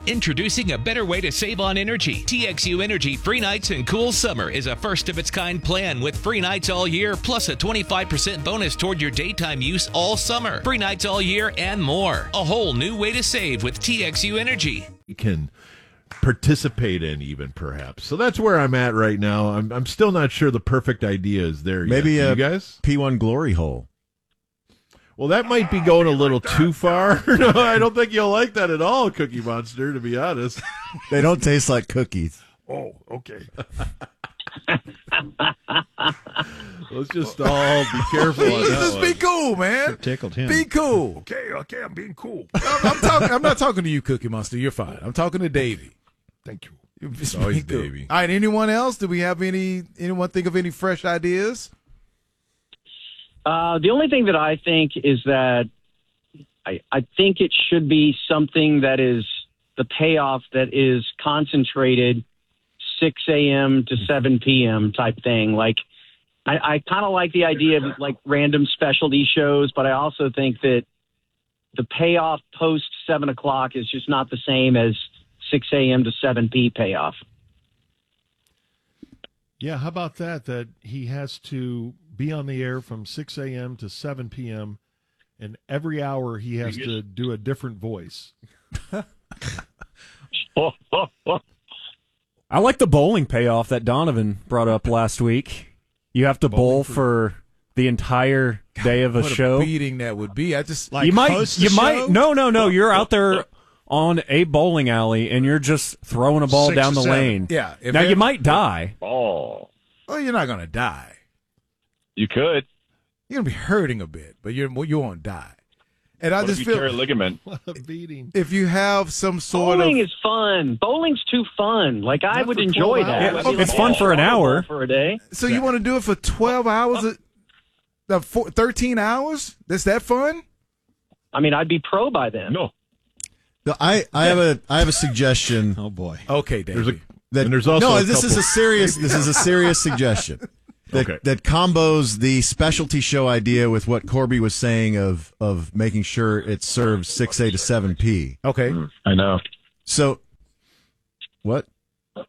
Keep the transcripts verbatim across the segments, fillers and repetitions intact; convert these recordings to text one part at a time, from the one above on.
Introducing a better way to save on energy. T X U Energy Free Nights and Cool Summer is a first-of-its-kind plan with free nights all year, plus a twenty-five percent bonus toward your daytime use all summer. Free nights all year and more. A whole new way to save with T X U Energy. You can participate in even, perhaps. So that's where I'm at right now. I'm I'm still not sure the perfect idea is there yet. Maybe a you guys? P one glory hole. Well, that might be going a little too far. No, I don't think you'll like that at all, Cookie Monster, to be honest. They don't taste like cookies. Oh, okay. Let's just all be careful on that Just one. be cool, man. Tickled him. Be cool. Okay, okay, I'm being cool. I'm, I'm, talking, I'm not talking to you, Cookie Monster. You're fine. I'm talking to Davey. Thank you. It's always Davey. All right, anyone else? Do we have any, anyone think of any fresh ideas? Uh, the only thing that I think is that I, I think it should be something that is the payoff that is concentrated six a.m. to seven p.m. type thing. Like, I, I kind of like the idea of like random specialty shows, but I also think that the payoff post seven o'clock is just not the same as six a.m. to seven p payoff. Yeah, how about that, that he has to be on the air from six a.m. to seven p.m., and every hour he has to do a different voice. I like the bowling payoff that Donovan brought up last week. You have to bowl for, for the entire day of a what show. What a beating that would be. I just Like you might, host the you show? might, no, no, no. You're out there on a bowling alley, and you're just throwing a ball Six down to the seven. lane. Yeah. If Now, it- you might die. Oh, Well, you're not going to die. you could. You're going to be hurting a bit, but you're, you won't die. And I What just if you feel tear a ligament? What a beating. if you have some sort Bowling of is fun. Bowling's too fun. Like, I Not would for enjoy twelve that. hours. I mean, It's fun for an hour. For a day. So you want to do it for twelve hours? Of, uh, four, thirteen hours? That's that fun? I mean, I'd be pro by then. No. No, I, I have a I have a suggestion. Oh, boy. Okay, Dave. There's a, That, and there's also no, a this is couple- a serious this is a serious suggestion. That, Okay. that combos the specialty show idea with what Corby was saying of of making sure it serves six a to seven p. Okay. I know. So, what? I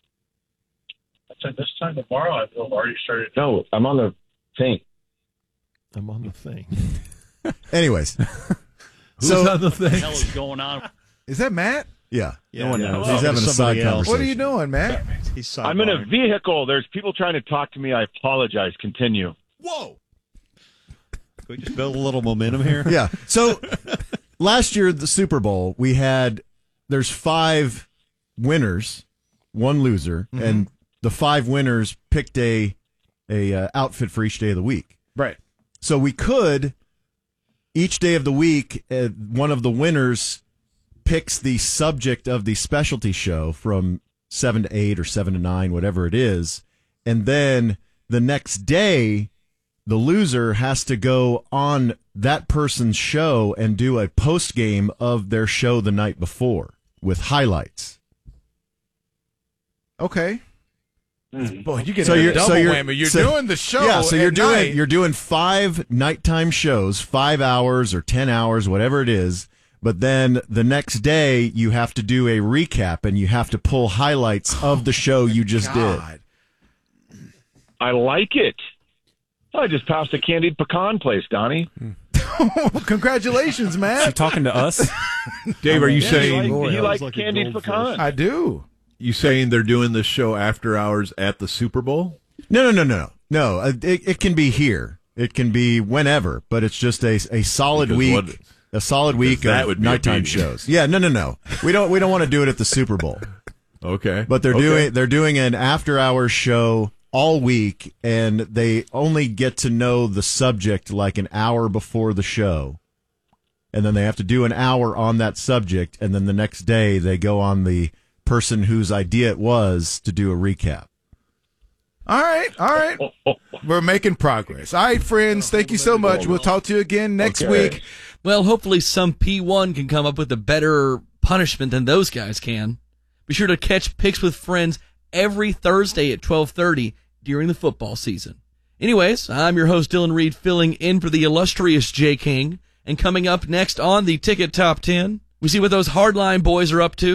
said this time tomorrow I will have already started. No, I'm on the thing. I'm on the thing. Anyways, Who's so on the thing? What is going on? Is that Matt? yeah, Yeah, no one yeah. knows. Oh, He's having a side somebody else. conversation. What are you doing, Matt? He's I'm in a sidebarring. vehicle. There's people trying to talk to me. I apologize. Continue. Whoa. Can we just build a little momentum here? Yeah. So last year at the Super Bowl, we had there's five winners, one loser, Mm-hmm. and the five winners picked a a uh, outfit for each day of the week. Right. So we could each day of the week, uh, one of the winners picks the subject of the specialty show from seven to eight or seven to nine, whatever it is, and then the next day, the loser has to go on that person's show and do a post game of their show the night before with highlights. Okay. Boy, you get So a you're- double so you're- whammy. You're so- doing the show. Yeah, so you're at doing night. you're doing five nighttime shows, five hours or ten hours, whatever it is. But then the next day you have to do a recap and you have to pull highlights of the show you just God. I like it. I just passed a candied pecan place, Donnie. Congratulations, You Matt. talking to us? Dave, are you Yeah, saying he, Boy, like, he that was likes like a candied goldfish. pecan. I do. you saying they're doing this show after hours at the Super Bowl? No, no, no, no, no. Uh, It, it can be here. It can be whenever, but it's just a a solid Because week. what- a solid week that of would be a nighttime beating. shows. Yeah, no, no, no. We don't we don't want to do it at the Super Bowl. Okay, But they're Okay. doing they're doing an after hours show all week, and they only get to know the subject like an hour before the show, and then they have to do an hour on that subject, and then the next day they go on the person whose idea it was to do a recap. All right, all right. We're making progress. All right, friends, thank you so much. We'll talk to you again next Okay. week. Well, hopefully some P one can come up with a better punishment than those guys can. Be sure to catch Picks with Friends every Thursday at twelve thirty during the football season. Anyways, I'm your host, Dylan Reed, filling in for the illustrious Jay King. And coming up next on the Ticket Top ten, we see what those Hardline boys are up to.